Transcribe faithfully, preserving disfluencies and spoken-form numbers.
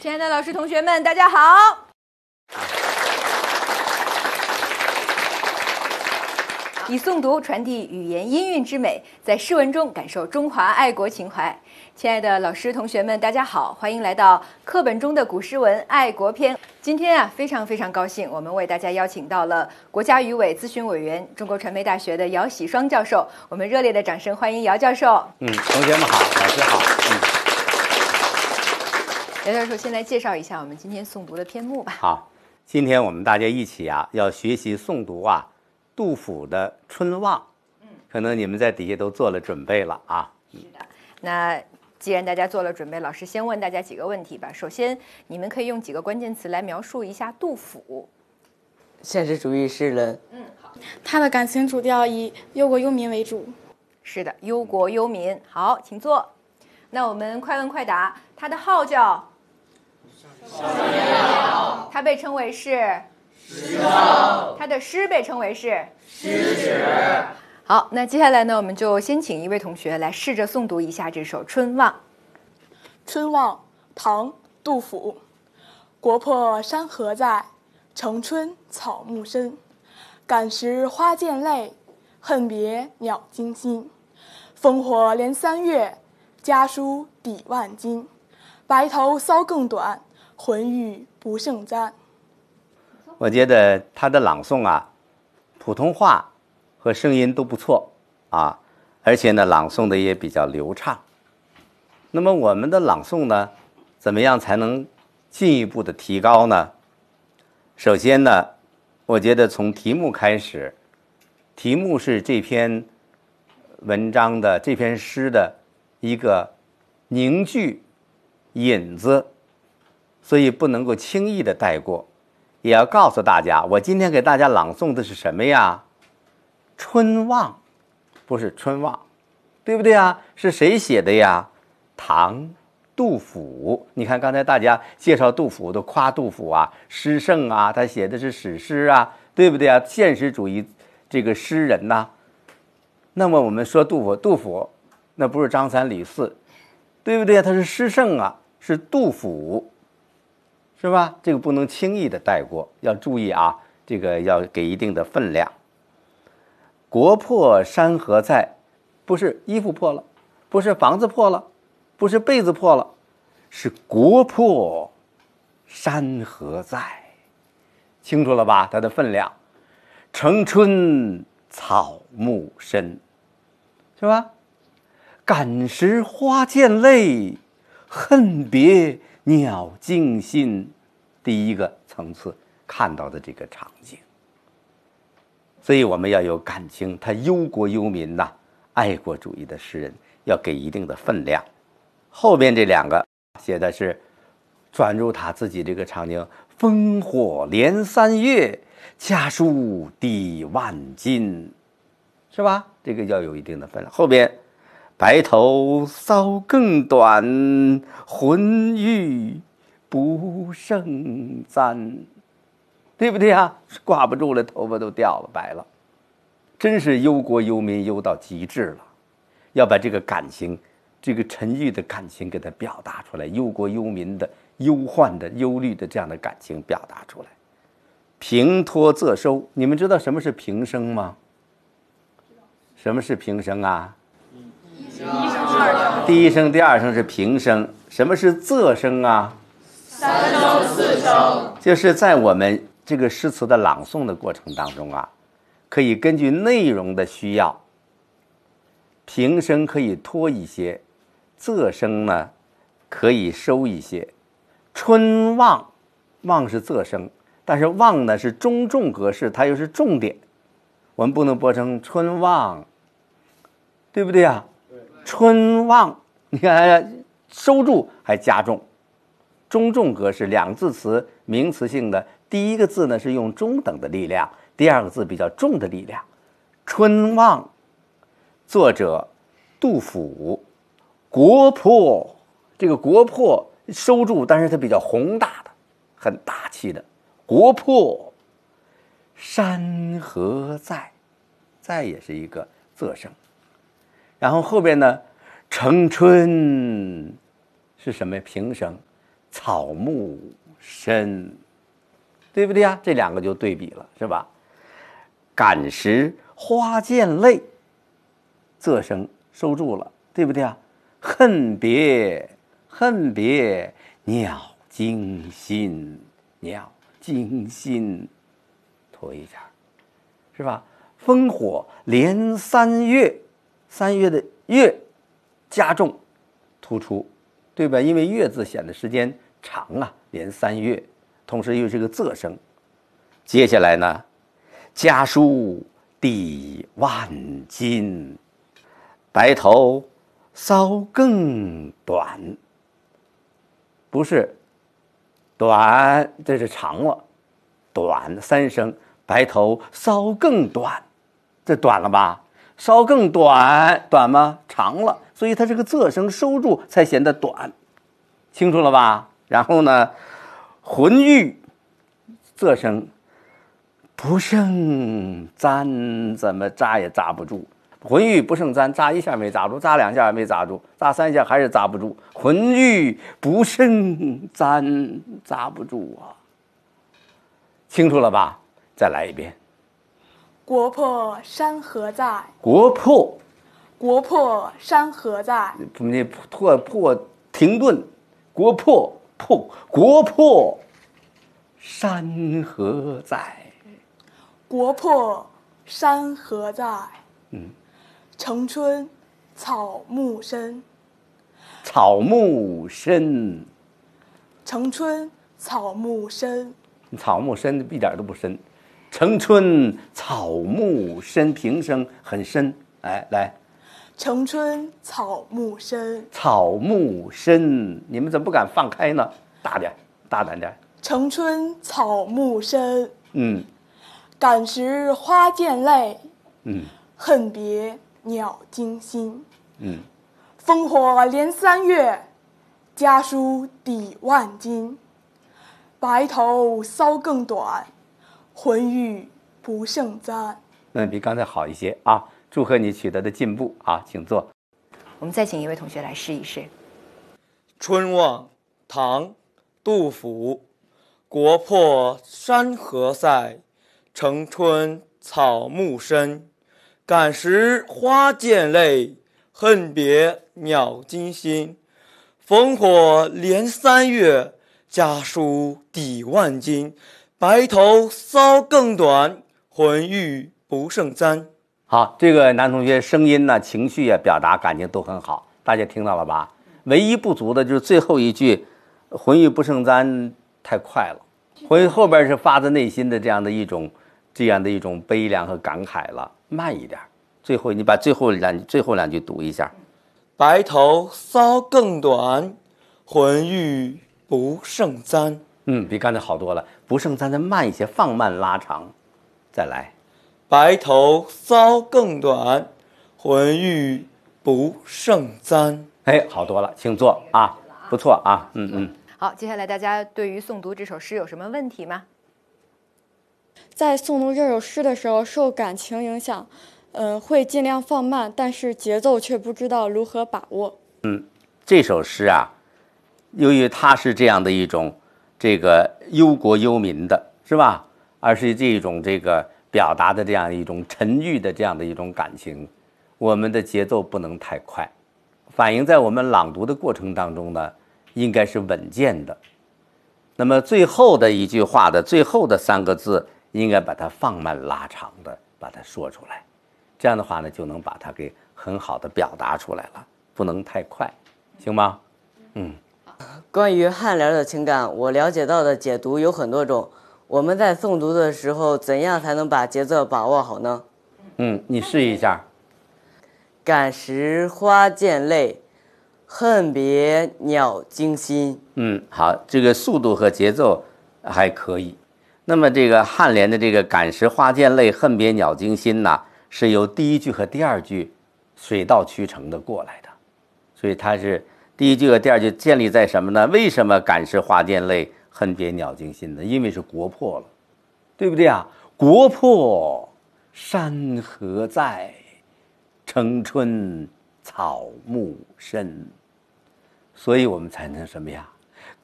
亲爱的老师、同学们，大家好！以诵读传递语言音韵之美，在诗文中感受中华爱国情怀。亲爱的老师、同学们，大家好，欢迎来到课本中的古诗文爱国篇。今天啊，非常非常高兴，我们为大家邀请到了国家语委咨询委员、中国传媒大学的姚喜双教授。我们热烈的掌声欢迎姚教授。 嗯，同学们好，老师好。 嗯，姚教授先来介绍一下我们今天诵读的篇目吧。 好，今天我们大家一起啊，要学习诵读啊杜甫的《春望》。嗯，可能你们在底下都做了准备了啊。 是的，那既然大家做了准备，老师先问大家几个问题吧。首先，你们可以用几个关键词来描述一下杜甫。 现实主义诗人。 嗯，好。 他的感情主调以忧国忧民为主。 是的，忧国忧民。好，请坐。那我们快问快答。他的号叫少年郎，他被称为是诗圣，他的诗被称为是诗史。好，那接下来呢，我们就先请一位同学来试着诵读一下这首《春望》。 春望，唐·杜甫。国破山河在，城春草木深。感时花溅泪，恨别鸟惊心。烽火连三月，家书抵万金。白头搔更短，浑欲不胜簪。 我觉得他的朗诵啊，普通话和声音都不错啊，而且呢，朗诵的也比较流畅。那么我们的朗诵呢，怎么样才能进一步的提高呢？首先呢，我觉得从题目开始，题目是这篇文章的这篇诗的一个凝聚引子，所以不能够轻易的带过，也要告诉大家，我今天给大家朗诵的是什么呀？春望，不是春望，对不对啊？是谁写的呀？唐杜甫。你看刚才大家介绍杜甫都夸杜甫啊，诗圣啊，他写的是史诗啊，对不对啊？现实主义这个诗人呐、啊。那么我们说杜甫，杜甫那不是张三李四，对不对啊？他是诗圣啊，是杜甫，是吧？这个不能轻易的带过，要注意啊，这个要给一定的分量。国破山河在，不是衣服破了，不是房子破了，不是被子破了，是国破山河在，清楚了吧？它的分量。城春草木深，是吧？感时花溅泪，恨别鸟惊心。第一个层次看到的这个场景，所以我们要有感情，他忧国忧民呐、啊，爱国主义的诗人要给一定的分量。后边这两个写的是转入他自己这个场景，烽火连三月，家书抵万金，是吧？这个要有一定的分量。后边白头搔更短，浑欲不胜簪，对不对啊？挂不住了，头发都掉了，白了，真是忧国忧民忧到极致了。要把这个感情，这个沉郁的感情给它表达出来，忧国忧民的忧患的忧虑的这样的感情表达出来。平托仄收，你们知道什么是平声吗？什么是平声啊？第一声、第二声是平声。什么是仄声啊？ 三声、四声。 就是在我们这个诗词的朗诵的过程当中啊，可以根据内容的需要，平声可以拖一些，仄声呢可以收一些。春望，望是仄声，但是望呢是中重格式，它又是重点，我们不能播成春望，对不对啊？春望，你看收住还加重，中重格式两字词名词性的，第一个字呢是用中等的力量，第二个字比较重的力量。春望，作者杜甫。国破，这个国破收住，但是它比较宏大的，很大气的。国破山河在，在也是一个仄声。然后后边呢，城春是什么平声？ 草木深，对不对呀？这两个就对比了，是吧？感时花溅泪，仄声收住了，对不对啊？恨别恨别鸟惊心，鸟惊心，拖一下，是吧？烽火连三月，三月的月加重突出，对吧？因为月字显得时间长啊，连三月，同时又是个仄声。接下来呢，家书抵万金，白头搔更短，不是短，这是长了，短三声，白头搔更短，这短了吧？稍更短，短吗？长了，所以它这个仄声收住才显得短，清楚了吧？然后呢，浑欲仄声不胜簪，怎么扎也扎不住。浑欲不胜簪，扎一下没扎住，扎两下没扎住，扎三下还是扎不住。浑欲不胜簪，扎不住啊！清楚了吧？再来一遍。 国破山河在， 国破， 国破山河在， 那破破停顿，国破破国破山河在， 国破山河在。 嗯， 城春草木深， 草木深， 城春草木深， 草木深一点都不深。城春草木深，平声很深。哎，来， 城春草木深， 草木深，你们怎么不敢放开呢？大点，大胆点。 城春草木深， 嗯感时花溅泪， 嗯恨别鸟惊心。 嗯， 烽火连三月，家书抵万金。白头搔更短，浑欲不胜簪。 那比刚才好一些啊！祝贺你取得的进步啊，请坐。 我们再请一位同学来试一试。 春望，唐，杜甫。国破山河在，城春草木深。感时花溅泪，恨别鸟惊心。烽火连三月，家书抵万金。白头搔更短，浑欲不胜簪。 好，这个男同学声音呢、情绪啊、表达感情都很好，大家听到了吧？唯一不足的就是最后一句“浑欲不胜簪”太快了，浑后边是发自内心的这样的一种、这样的一种悲凉和感慨了，慢一点。最后你把最后两最后两句读一下。 白头搔更短，浑欲不胜簪。 嗯，比刚才好多了。不胜簪再慢一些，放慢拉长。再来。 白头搔更短，浑欲不胜簪。 哎，好多了，请坐啊，不错啊，嗯嗯。 好，接下来大家对于诵读这首诗有什么问题吗？ 在诵读这首诗的时候，受感情影响，呃，会尽量放慢，但是节奏却不知道如何把握。 嗯，这首诗啊，由于它是这样的一种这个忧国忧民的，是吧？而是这种这个表达的这样一种沉郁的这样的一种感情，我们的节奏不能太快，反映在我们朗读的过程当中呢，应该是稳健的。那么最后的一句话的最后的三个字，应该把它放慢拉长的把它说出来，这样的话呢，就能把它给很好的表达出来了，不能太快，行吗？嗯。 关于颔联的情感，我了解到的解读有很多种。我们在诵读的时候，怎样才能把节奏把握好呢？ 嗯，你试一下。 感时花溅泪，恨别鸟惊心。 嗯，好，这个速度和节奏还可以。那么这个颔联的这个感时花溅泪，恨别鸟惊心呢，是由第一句和第二句水到渠成的过来的，所以它是第一句和第二句建立在什么呢？为什么感时花溅泪，恨别鸟惊心呢？因为是国破了，对不对啊？国破山河在，城春草木深，所以我们才能什么呀？